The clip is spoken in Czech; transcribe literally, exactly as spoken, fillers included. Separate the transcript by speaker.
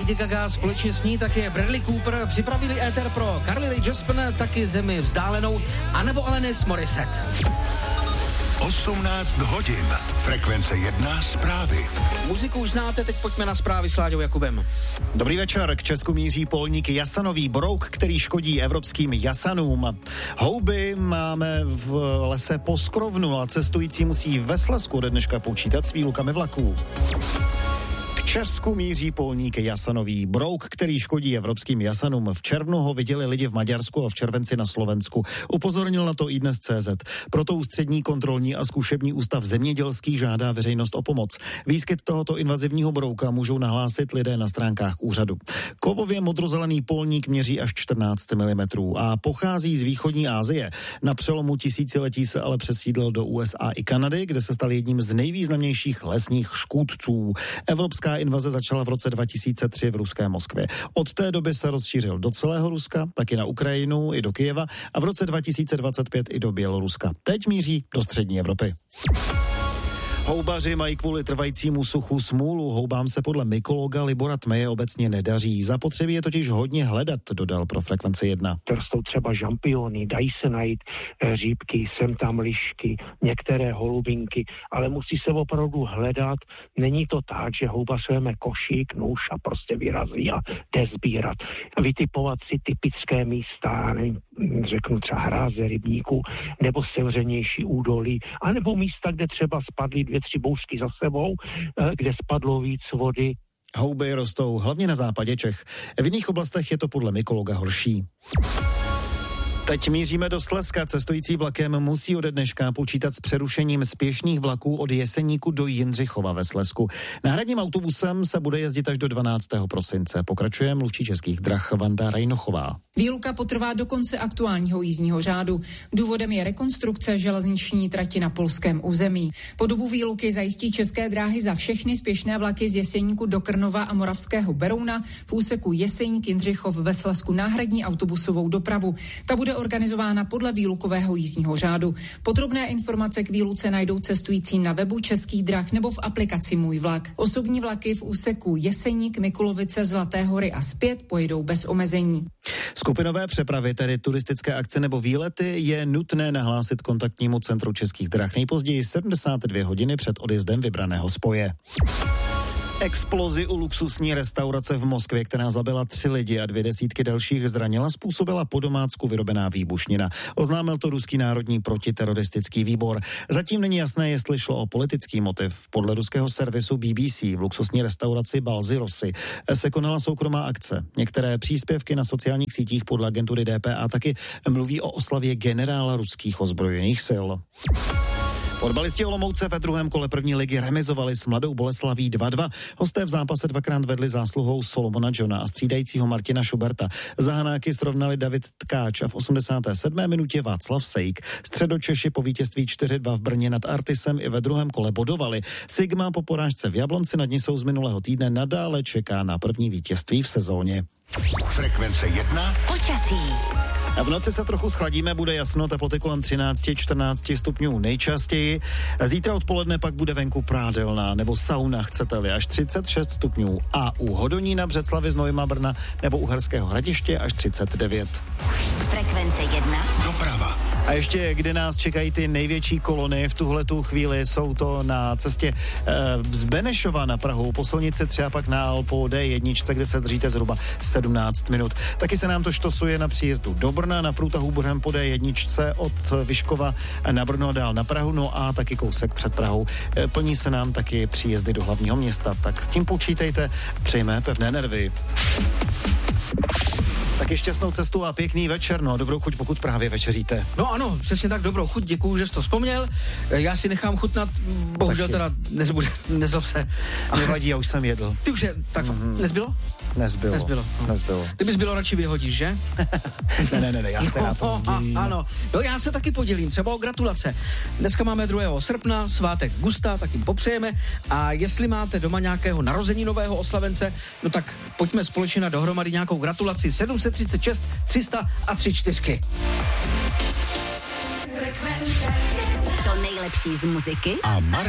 Speaker 1: Lady Gaga, společně s ní také Bradley Cooper připravili éter pro Carly Rae Jepsen, taky Zemi vzdálenou, anebo Alanis Morissette.
Speaker 2: osmnáct hodin. Frekvence jedna zprávy.
Speaker 1: Muziku už znáte, teď pojďme na zprávy s Láďou Jakubem.
Speaker 3: Dobrý večer, k Česku míří polník jasanový brouk, který škodí evropským jasanům. Houby máme v lese Poskrovnu a cestující musí ve Slezsku ode dneška počítat s výlukami vlaků. K Česku míří polník jasanový brouk, který škodí evropským jasanům. V červnu ho viděli lidi v Maďarsku a v červenci na Slovensku. Upozornil na to i dnes tečka cé zet. Proto Ústřední kontrolní a zkušební ústav zemědělský žádá veřejnost o pomoc. Výskyt tohoto invazivního brouka můžou nahlásit lidé na stránkách úřadu. Kovově modrozelený polník měří až čtrnáct milimetrů a pochází z východní Asie. Na přelomu tisíciletí se ale přesídlil do U S A i Kanady, kde se stal jedním z nejvýznamnějších lesních škůdců. Evropská invaze začala v roce dva tisíce tři v ruské Moskvě. Od té doby se rozšířil do celého Ruska, taky na Ukrajinu i do Kyjeva a v roce dva tisíce dvacet pět i do Běloruska. Teď míří do střední Evropy. Houbaři mají kvůli trvajícímu suchu smůlu. Houbám se podle mykologa Libora Tmeje obecně nedaří. Zapotřebí je totiž hodně hledat, dodal pro Frekvenci jedna.
Speaker 4: To jsou třeba žampiony, dají se najít řípky, sem tam lišky, některé holubinky, ale musí se opravdu hledat. Není to tak, že houba sveme košík, nůž a prostě vyrazí a jde sbírat. Vytipovat si typické místa, nevím, řeknu třeba hráze rybníku, nebo sevřenější údolí, anebo místa, kde třeba spadly dvě, tři bouřky za sebou, kde spadlo víc vody.
Speaker 3: Houby rostou hlavně na západě Čech. V jiných oblastech je to podle mykologa horší. Teď míříme do Slezska. Cestující vlakem musí ode dneška počítat s přerušením spěšných vlaků od Jeseníku do Jindřichova ve Slezsku. Náhradním autobusem se bude jezdit až do dvanáctého prosince. Pokračuje mluvčí Českých drah Vanda Rajnochová.
Speaker 5: Výluka potrvá do konce aktuálního jízdního řádu. Důvodem je rekonstrukce železniční trati na polském území. Po dobu výluky zajistí České dráhy za všechny spěšné vlaky z Jeseníku do Krnova a Moravského Berouna v úseku Jeseník Jindřichov ve Slezsku náhradní autobusovou dopravu. Ta bude organizována podle výlukového jízdního řádu. Podrobné informace k výluce najdou cestující na webu Českých drah nebo v aplikaci Můj vlak. Osobní vlaky v úseku Jeseník, Mikulovice, Zlaté hory a zpět pojedou bez omezení.
Speaker 3: Skupinové přepravy, tedy turistické akce nebo výlety, je nutné nahlásit kontaktnímu centru Českých drah nejpozději sedmdesát dvě hodiny před odjezdem vybraného spoje. Explozi u luxusní restaurace v Moskvě, která zabila tři lidi a dvě desítky dalších zranila, způsobila po domácku vyrobená výbušnina. Oznámil to ruský národní protiteroristický výbor. Zatím není jasné, jestli šlo o politický motiv. Podle ruského servisu B B C v luxusní restauraci Balzy Rosy se konala soukromá akce. Některé příspěvky na sociálních sítích podle agentury D P A taky mluví o oslavě generála ruských ozbrojených sil. Fotbalisti Olomouce ve druhém kole první ligy remizovali s Mladou Boleslaví dva dva. Hosté v zápase dvakrát vedli zásluhou Solomona Johna a střídajícího Martina Schuberta. Za Hanáky srovnali David Tkáč a v osmdesáté sedmé minutě Václav Sejk. Středočeši po vítězství čtyři dva v Brně nad Artisem i ve druhém kole bodovali. Sigma po porážce v Jablonci nad Nisou z minulého týdne nadále čeká na první vítězství v sezóně.
Speaker 2: Frekvence jedna.
Speaker 6: Počasí.
Speaker 3: A v noci se trochu schladíme, bude jasno, teploty kolem třináct čtrnáct stupňů nejčastěji. Zítra odpoledne pak bude venku prádelná nebo sauna, chcete-li, až třicet šest stupňů. A u Hodonína, Břeclavi, Znojma, Brna nebo Uherského Hradiště až třicet devět.
Speaker 6: Frekvence jedna.
Speaker 2: Doprava.
Speaker 3: A ještě, kde nás čekají ty největší kolony, v tuhletu chvíli jsou to na cestě e, z Benešova na Prahu, po silnici třeba pak na po D jedna, kde se zdržíte zhruba sedmnáct minut. Taky se nám to štosuje na příjezdu do Brna, na průtahu Brhem po D jedna od Vyškova na Brno dál na Prahu, no a taky kousek před Prahou. E, plní se nám taky příjezdy do hlavního města, tak s tím počítejte, přejme pevné nervy. Taky šťastnou cestu a pěkný večer, no dobrou chuť, pokud právě večeříte.
Speaker 1: No ano, přesně tak, dobrou chuť, děkuju, že jsi to vzpomněl. Já si nechám chutnat, bohužel
Speaker 3: Taky.
Speaker 1: teda nezbude, nezlob se.
Speaker 3: Nevadí, já už jsem jedl.
Speaker 1: Ty už je, tak mm-hmm. nezbylo?
Speaker 3: Nezbylo.
Speaker 1: Nezbylo. No.
Speaker 3: Nezbylo.
Speaker 1: Kdyby zbylo, radši vyhodíš, že?
Speaker 3: ne, ne, ne, ne, já se na to sdělím.
Speaker 1: Ano, no já se taky podělím, třeba o gratulace. Dneska máme druhého srpna, svátek Gusta, tak jim popřejeme. A jestli máte doma nějakého narozeninového oslavence, no tak pojďme společně na dohromady nějakou gratulaci. sedm set třicet šest, tři sta a tři čtyřky.
Speaker 6: To nejlepší z muziky
Speaker 2: A Marek